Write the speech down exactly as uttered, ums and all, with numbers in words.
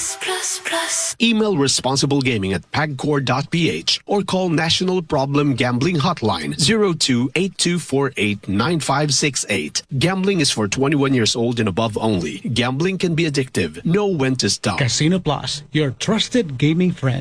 Plus, plus, plus. Email responsiblegaming at pagcor dot p h or call National Problem Gambling Hotline zero two eight two four eight nine five six eight. Gambling is for twenty-one years old and above only. Gambling can be addictive. Know when to stop. Casino Plus, your trusted gaming friend.